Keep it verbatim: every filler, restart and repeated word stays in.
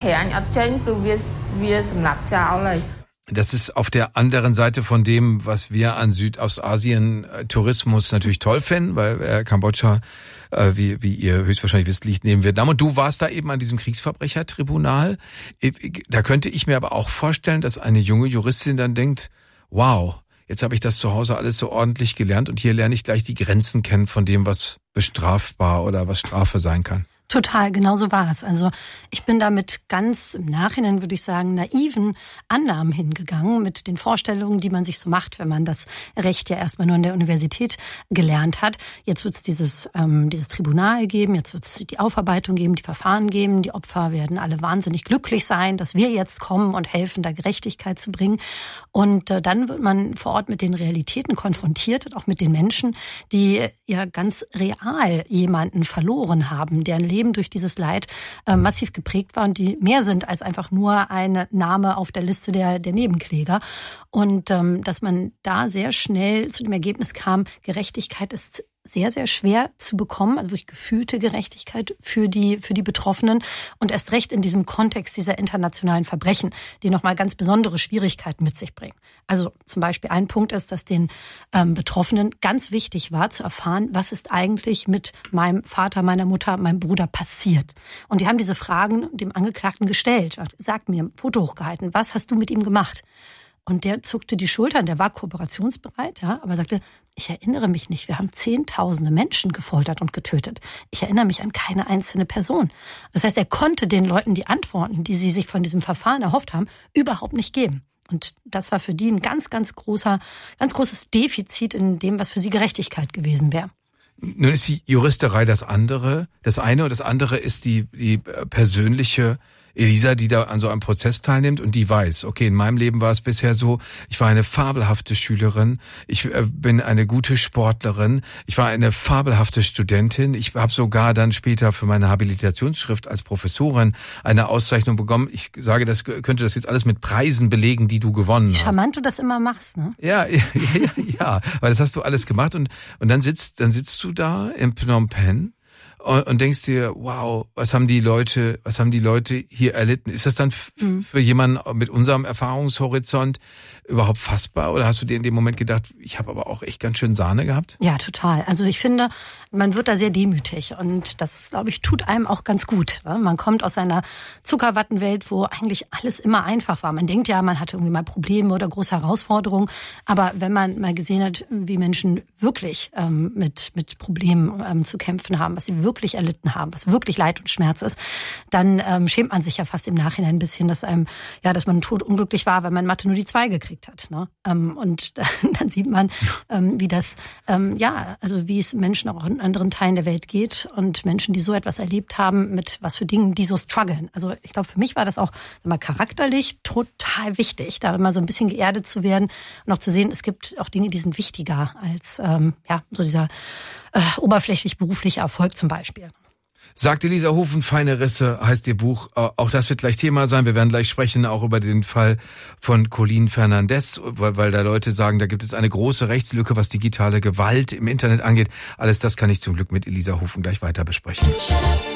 Das ist auf der anderen Seite von dem, was wir an Südostasien-Tourismus natürlich toll finden, weil äh, Kambodscha, äh, wie, wie ihr höchstwahrscheinlich wisst, liegt neben Vietnam. Und du warst da eben an diesem Kriegsverbrechertribunal. Da könnte ich mir aber auch vorstellen, dass eine junge Juristin dann denkt, wow, jetzt habe ich das zu Hause alles so ordentlich gelernt und hier lerne ich gleich die Grenzen kennen von dem, was bestrafbar oder was Strafe sein kann. Total, genau so war es. Also ich bin da mit ganz im Nachhinein, würde ich sagen, naiven Annahmen hingegangen, mit den Vorstellungen, die man sich so macht, wenn man das Recht ja erstmal nur in der Universität gelernt hat. Jetzt wird es dieses, ähm, dieses Tribunal geben, jetzt wird es die Aufarbeitung geben, die Verfahren geben. Die Opfer werden alle wahnsinnig glücklich sein, dass wir jetzt kommen und helfen, da Gerechtigkeit zu bringen. Und äh, dann wird man vor Ort mit den Realitäten konfrontiert und auch mit den Menschen, die ja ganz real jemanden verloren haben, deren Leben durch dieses Leid äh, massiv geprägt war und die mehr sind als einfach nur ein Name auf der Liste der, der Nebenkläger. Und ähm, dass man da sehr schnell zu dem Ergebnis kam, Gerechtigkeit ist sehr, sehr schwer zu bekommen, also wirklich gefühlte Gerechtigkeit für die, für die Betroffenen und erst recht in diesem Kontext dieser internationalen Verbrechen, die nochmal ganz besondere Schwierigkeiten mit sich bringen. Also zum Beispiel ein Punkt ist, dass den ähm, Betroffenen ganz wichtig war zu erfahren, was ist eigentlich mit meinem Vater, meiner Mutter, meinem Bruder passiert. Und die haben diese Fragen dem Angeklagten gestellt. Sag mir, Foto hochgehalten, was hast du mit ihm gemacht? Und der zuckte die Schultern, der war kooperationsbereit, ja, aber sagte, ich erinnere mich nicht, wir haben zehntausende Menschen gefoltert und getötet. Ich erinnere mich an keine einzelne Person. Das heißt, er konnte den Leuten die Antworten, die sie sich von diesem Verfahren erhofft haben, überhaupt nicht geben. Und das war für die ein ganz, ganz großer, ganz großes Defizit in dem, was für sie Gerechtigkeit gewesen wäre. Nun ist die Juristerei das andere, das eine, und das andere ist die, die persönliche Elisa, die da an so einem Prozess teilnimmt und die weiß, okay, in meinem Leben war es bisher so, ich war eine fabelhafte Schülerin, ich äh, bin eine gute Sportlerin, ich war eine fabelhafte Studentin, ich habe sogar dann später für meine Habilitationsschrift als Professorin eine Auszeichnung bekommen. Ich sage, das könnte das jetzt alles mit Preisen belegen, die du gewonnen hast. Charmant du das immer machst, ne? Ja, ja, ja, ja, weil das hast du alles gemacht und und dann sitzt dann sitzt du da in Phnom Penh und denkst dir, wow, was haben die Leute, was haben die Leute hier erlitten? Ist das dann f- mhm. für jemanden mit unserem Erfahrungshorizont überhaupt fassbar? Oder hast du dir in dem Moment gedacht, ich habe aber auch echt ganz schön Sahne gehabt? Ja, total. Also ich finde, man wird da sehr demütig und das, glaube ich, tut einem auch ganz gut. Man kommt aus einer Zuckerwattenwelt, wo eigentlich alles immer einfach war. Man denkt ja, man hatte irgendwie mal Probleme oder große Herausforderungen, aber wenn man mal gesehen hat, wie Menschen wirklich ähm, mit mit Problemen ähm, zu kämpfen haben, was sie wirklich erlitten haben, was wirklich Leid und Schmerz ist, dann ähm, schämt man sich ja fast im Nachhinein ein bisschen, dass einem, ja, dass man todunglücklich war, weil man Mathe nur die zwei gekriegt hat. Ne? Ähm, und dann sieht man, ähm, wie das, ähm, ja, also wie es Menschen auch in anderen Teilen der Welt geht und Menschen, die so etwas erlebt haben, mit was für Dingen, die so strugglen. Also ich glaube, für mich war das auch immer charakterlich total wichtig, da immer so ein bisschen geerdet zu werden und auch zu sehen, es gibt auch Dinge, die sind wichtiger als ähm, ja so dieser äh, oberflächlich berufliche Erfolg zum Beispiel. Sagt Elisa Hofen, Feine Risse heißt ihr Buch. Auch das wird gleich Thema sein. Wir werden gleich sprechen, auch über den Fall von Colleen Fernandez, weil, weil da Leute sagen, da gibt es eine große Rechtslücke, was digitale Gewalt im Internet angeht. Alles das kann ich zum Glück mit Elisa Hofen gleich weiter besprechen.